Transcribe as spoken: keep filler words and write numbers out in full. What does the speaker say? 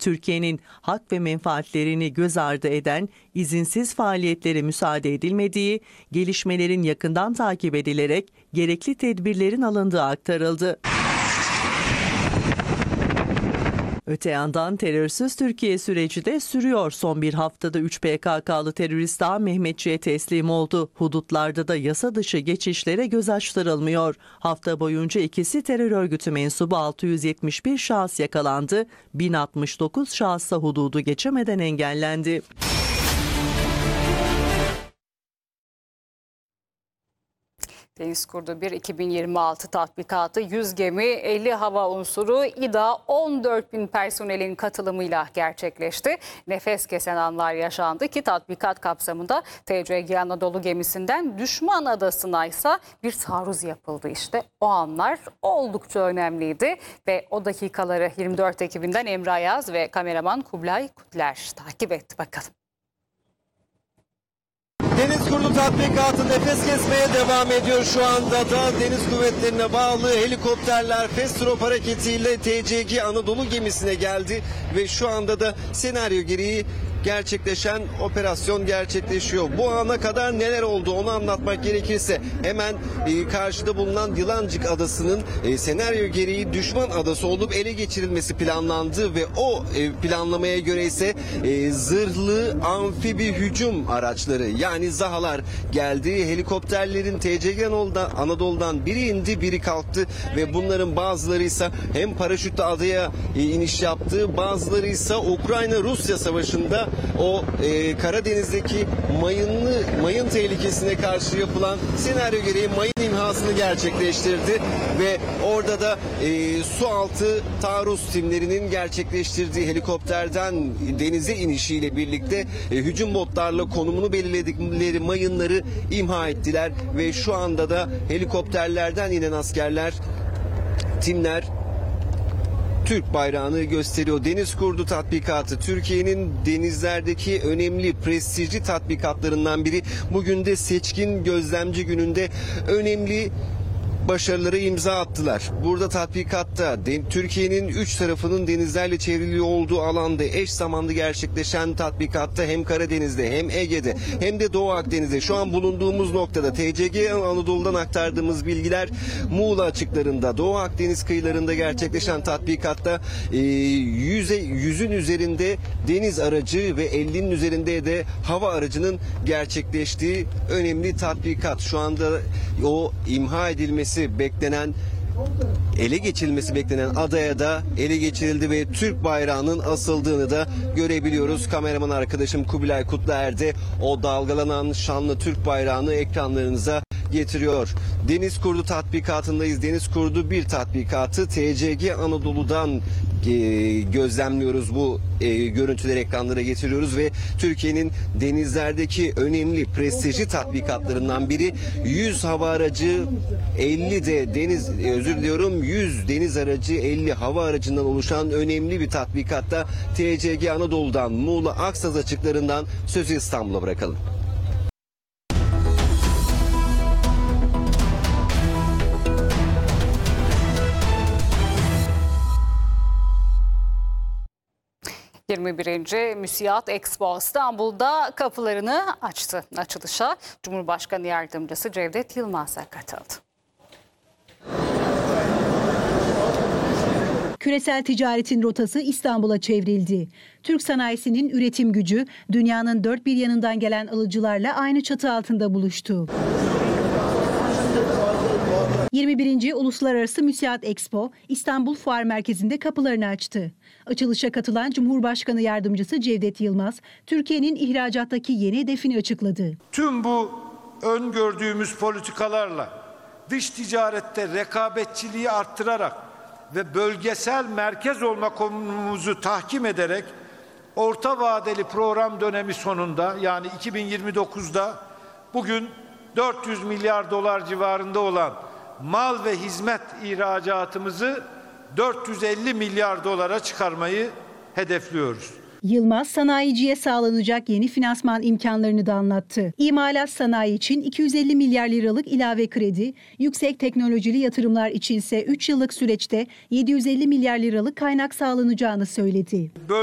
Türkiye'nin hak ve menfaatlerini göz ardı eden izinsiz faaliyetlere müsaade edilmediği, gelişmelerin yakından takip edilerek gerekli tedbirlerin alındığı aktarıldı. Öte yandan terörsüz Türkiye süreci de sürüyor. Son bir haftada üç P K K'lı terörist daha Mehmetçiğe teslim oldu. Hudutlarda da yasa dışı geçişlere göz açtırılmıyor. Hafta boyunca ikisi terör örgütü mensubu altı yüz yetmiş bir şahıs yakalandı. bin altmış dokuz şahısa hududu geçemeden engellendi. Deniz Kurdu bir iki bin yirmi altı tatbikatı yüz gemi, elli hava unsuru, İDA on dört bin personelin katılımıyla gerçekleşti. Nefes kesen anlar yaşandı ki tatbikat kapsamında T C G Anadolu gemisinden Düşman Adası'na ise bir taarruz yapıldı. İşte o anlar oldukça önemliydi ve o dakikaları yirmi dört ekibinden Emre Ayaz ve kameraman Kubilay Kutler takip etti bakalım. Deniz Kurdu tatbikatı nefes kesmeye devam ediyor. Şu anda da deniz kuvvetlerine bağlı helikopterler Festrop hareketiyle T C G Anadolu gemisine geldi ve şu anda da senaryo gereği gerçekleşen operasyon gerçekleşiyor. Bu ana kadar neler oldu onu anlatmak gerekirse hemen e, karşıda bulunan Yılancık Adası'nın e, senaryo gereği düşman adası olup ele geçirilmesi planlandı ve o e, planlamaya göre ise e, zırhlı amfibi hücum araçları yani ZAHA'lar geldi. Helikopterlerin T C G Anadolu'dan, Anadolu'dan biri indi biri kalktı ve bunların bazıları ise hem paraşütle adaya e, iniş yaptı, bazıları ise Ukrayna-Rusya savaşında o e, Karadeniz'deki mayınlı mayın tehlikesine karşı yapılan senaryo gereği mayın imhasını gerçekleştirdi ve orada da e, su altı taarruz timlerinin gerçekleştirdiği helikopterden denize inişiyle birlikte e, hücum botlarla konumunu belirledikleri mayınları imha ettiler ve şu anda da helikopterlerden inen askerler, timler Türk bayrağını gösteriyor. Deniz Kurdu tatbikatı Türkiye'nin denizlerdeki önemli prestijli tatbikatlarından biri. Bugün de seçkin gözlemci gününde önemli başarıları imza attılar. Burada tatbikatta Türkiye'nin üç tarafının denizlerle çevrili olduğu alanda eş zamanlı gerçekleşen tatbikatta hem Karadeniz'de hem Ege'de hem de Doğu Akdeniz'de şu an bulunduğumuz noktada T C G Anadolu'dan aktardığımız bilgiler Muğla açıklarında Doğu Akdeniz kıyılarında gerçekleşen tatbikatta e, yüze, yüzün üzerinde deniz aracı ve ellinin üzerinde de hava aracının gerçekleştiği önemli tatbikat. Şu anda o imha edilmesi beklenen, ele geçirilmesi beklenen adaya da ele geçirildi ve Türk bayrağının asıldığını da görebiliyoruz. Kameraman arkadaşım Kubilay Kutler de o dalgalanan şanlı Türk bayrağını ekranlarınıza getiriyor. Deniz Kurdu tatbikatındayız. Deniz Kurdu bir tatbikatı T C G Anadolu'dan e, gözlemliyoruz. Bu e, görüntüleri ekranlara getiriyoruz ve Türkiye'nin denizlerdeki önemli prestijli tatbikatlarından biri yüz hava aracı, elli de deniz e, özür diliyorum yüz deniz aracı, elli hava aracından oluşan önemli bir tatbikatta T C G Anadolu'dan Muğla Aksaz açıklarından sözü İstanbul'a bırakalım. yirmi birinci Müsiat Expo İstanbul'da kapılarını açtı. Açılışa Cumhurbaşkanı Yardımcısı Cevdet Yılmaz da katıldı. Küresel ticaretin rotası İstanbul'a çevrildi. Türk sanayisinin üretim gücü dünyanın dört bir yanından gelen alıcılarla aynı çatı altında buluştu. yirmi birinci Uluslararası Müsiat Expo İstanbul Fuar Merkezi'nde kapılarını açtı. Açılışa katılan Cumhurbaşkanı Yardımcısı Cevdet Yılmaz, Türkiye'nin ihracattaki yeni hedefini açıkladı. Tüm bu öngördüğümüz politikalarla dış ticarette rekabetçiliği arttırarak ve bölgesel merkez olma konumumuzu tahkim ederek orta vadeli program dönemi sonunda yani iki bin yirmi dokuzda bugün dört yüz milyar dolar civarında olan mal ve hizmet ihracatımızı dört yüz elli milyar dolara çıkarmayı hedefliyoruz. Yılmaz, sanayiciye sağlanacak yeni finansman imkanlarını da anlattı. İmalat sanayi için iki yüz elli milyar liralık ilave kredi, yüksek teknolojili yatırımlar içinse üç yıllık süreçte yedi yüz elli milyar liralık kaynak sağlanacağını söyledi.